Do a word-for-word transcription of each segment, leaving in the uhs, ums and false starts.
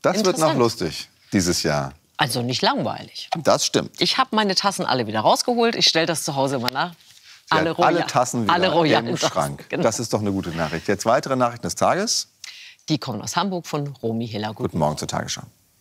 Das wird noch lustig dieses Jahr. Also nicht langweilig. Das stimmt. Ich habe meine Tassen alle wieder rausgeholt. Ich stelle das zu Hause immer nach. Alle, alle Tassen wieder alle im Schrank. Genau. Das ist doch eine gute Nachricht. Jetzt weitere Nachrichten des Tages. Die kommen aus Hamburg von Romy Hiller. Guten, guten Morgen zur Tagesschau.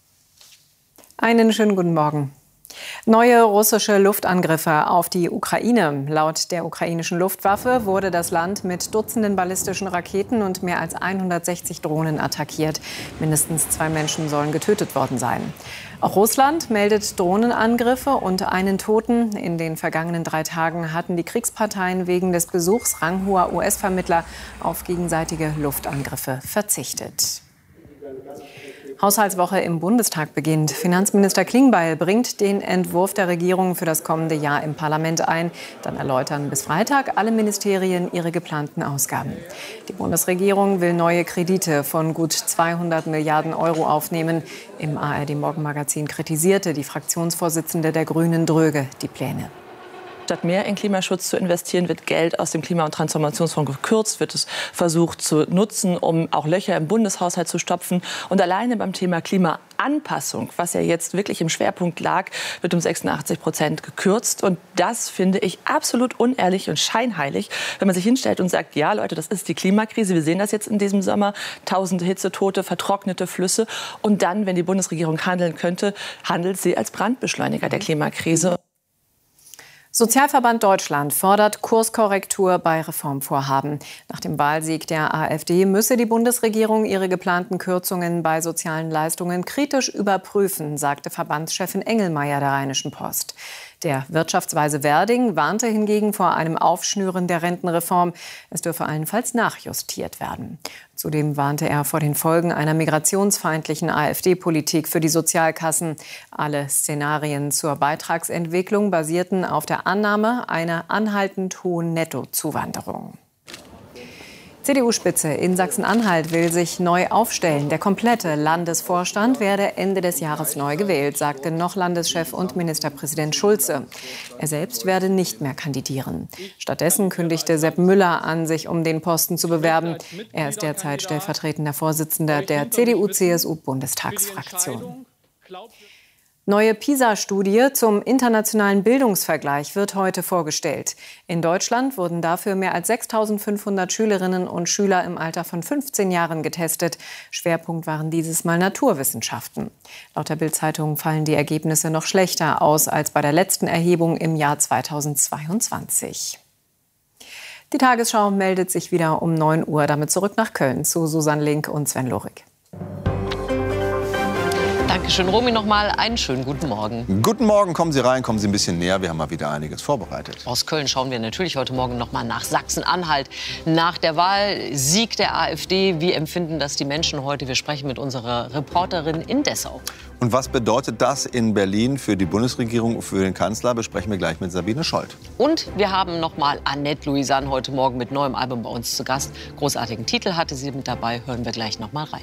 Einen schönen guten Morgen. Neue russische Luftangriffe auf die Ukraine. Laut der ukrainischen Luftwaffe wurde das Land mit Dutzenden ballistischen Raketen und mehr als hundertsechzig Drohnen attackiert. Mindestens zwei Menschen sollen getötet worden sein. Auch Russland meldet Drohnenangriffe und einen Toten. In den vergangenen drei Tagen hatten die Kriegsparteien wegen des Besuchs ranghoher U S-Vermittler auf gegenseitige Luftangriffe verzichtet. Haushaltswoche im Bundestag beginnt. Finanzminister Klingbeil bringt den Entwurf der Regierung für das kommende Jahr im Parlament ein. Dann erläutern bis Freitag alle Ministerien ihre geplanten Ausgaben. Die Bundesregierung will neue Kredite von gut zweihundert Milliarden Euro aufnehmen. Im A R D-Morgenmagazin kritisierte die Fraktionsvorsitzende der Grünen Dröge die Pläne. Statt mehr in Klimaschutz zu investieren, wird Geld aus dem Klima- und Transformationsfonds gekürzt, wird es versucht zu nutzen, um auch Löcher im Bundeshaushalt zu stopfen. Und alleine beim Thema Klimaanpassung, was ja jetzt wirklich im Schwerpunkt lag, wird um sechsundachtzig Prozent gekürzt. Und das finde ich absolut unehrlich und scheinheilig, wenn man sich hinstellt und sagt, ja Leute, das ist die Klimakrise, wir sehen das jetzt in diesem Sommer, tausende Hitzetote, vertrocknete Flüsse. Und dann, wenn die Bundesregierung handeln könnte, handelt sie als Brandbeschleuniger der Klimakrise. Sozialverband Deutschland fordert Kurskorrektur bei Reformvorhaben. Nach dem Wahlsieg der AfD müsse die Bundesregierung ihre geplanten Kürzungen bei sozialen Leistungen kritisch überprüfen, sagte Verbandschefin Engelmeier der Rheinischen Post. Der Wirtschaftsweise Werding warnte hingegen vor einem Aufschnüren der Rentenreform. Es dürfe allenfalls nachjustiert werden. Zudem warnte er vor den Folgen einer migrationsfeindlichen AfD-Politik für die Sozialkassen. Alle Szenarien zur Beitragsentwicklung basierten auf der Annahme einer anhaltend hohen Nettozuwanderung. C D U-Spitze in Sachsen-Anhalt will sich neu aufstellen. Der komplette Landesvorstand werde Ende des Jahres neu gewählt, sagte noch Landeschef und Ministerpräsident Schulze. Er selbst werde nicht mehr kandidieren. Stattdessen kündigte Sepp Müller an, sich um den Posten zu bewerben. Er ist derzeit stellvertretender Vorsitzender der C D U C S U-Bundestagsfraktion. Neue PISA-Studie zum internationalen Bildungsvergleich wird heute vorgestellt. In Deutschland wurden dafür mehr als sechstausendfünfhundert Schülerinnen und Schüler im Alter von fünfzehn Jahren getestet. Schwerpunkt waren dieses Mal Naturwissenschaften. Laut der Bild-Zeitung fallen die Ergebnisse noch schlechter aus als bei der letzten Erhebung im Jahr zweitausendzweiundzwanzig. Die Tagesschau meldet sich wieder um neun Uhr. Damit zurück nach Köln zu Susanne Link und Sven Lorik. Dankeschön, Romy, noch mal einen schönen guten Morgen. Guten Morgen, kommen Sie rein, kommen Sie ein bisschen näher. Wir haben mal wieder einiges vorbereitet. Aus Köln schauen wir natürlich heute Morgen noch mal nach Sachsen-Anhalt. Nach der Wahl, Sieg der AfD. Wie empfinden das die Menschen heute? Wir sprechen mit unserer Reporterin in Dessau. Und was bedeutet das in Berlin für die Bundesregierung, für den Kanzler? Besprechen wir gleich mit Sabine Scholt. Und wir haben noch mal Annette Louisanne heute Morgen mit neuem Album bei uns zu Gast. Großartigen Titel hatte sie mit dabei. Hören wir gleich noch mal rein.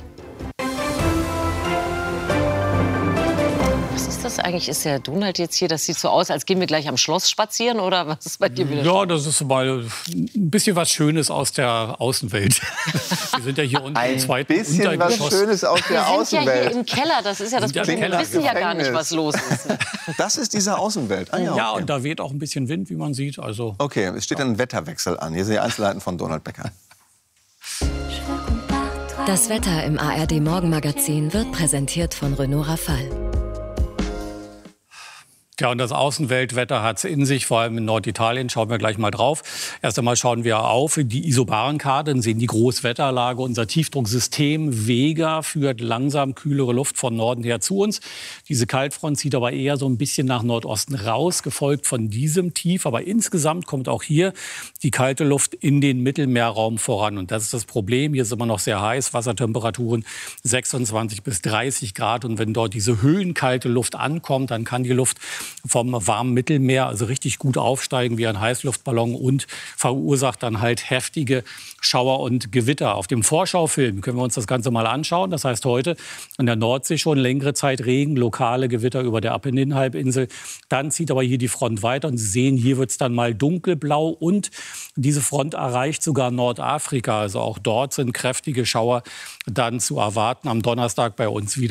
Was ist das eigentlich? Ist der Donald jetzt hier? Das sieht so aus, als gehen wir gleich am Schloss spazieren, oder was ist bei dir wieder? Ja, das ist mal ein bisschen was Schönes aus der Außenwelt. Wir sind ja hier unten im zweiten Untergeschoss. Ein bisschen was Schönes aus der Außenwelt. Wir sind ja hier im Keller, das ist ja das Problem. Wir wissen ja gar nicht, was los ist. Das ist diese Außenwelt. Ah, ja, okay. Ja, und da weht auch ein bisschen Wind, wie man sieht. Also, okay, es steht ein Wetterwechsel an. Hier sind die Einzelheiten von Donald Becker. Das Wetter im A R D-Morgenmagazin wird präsentiert von Renault Rafale. Ja, und das Außenweltwetter hat es in sich, vor allem in Norditalien. Schauen wir gleich mal drauf. Erst einmal schauen wir auf die Isobarenkarte und sehen die Großwetterlage. Unser Tiefdrucksystem Vega führt langsam kühlere Luft von Norden her zu uns. Diese Kaltfront zieht aber eher so ein bisschen nach Nordosten raus, gefolgt von diesem Tief. Aber insgesamt kommt auch hier die kalte Luft in den Mittelmeerraum voran. Und das ist das Problem. Hier ist immer noch sehr heiß, Wassertemperaturen sechsundzwanzig bis dreißig Grad. Und wenn dort diese höhenkalte Luft ankommt, dann kann die Luft vom warmen Mittelmeer also richtig gut aufsteigen wie ein Heißluftballon und verursacht dann halt heftige Schauer und Gewitter. Auf dem Vorschaufilm können wir uns das Ganze mal anschauen. Das heißt heute an der Nordsee schon längere Zeit Regen, lokale Gewitter über der Apenninhalbinsel. Dann zieht aber hier die Front weiter und Sie sehen, hier wird es dann mal dunkelblau und diese Front erreicht sogar Nordafrika. Also auch dort sind kräftige Schauer dann zu erwarten am Donnerstag bei uns wieder.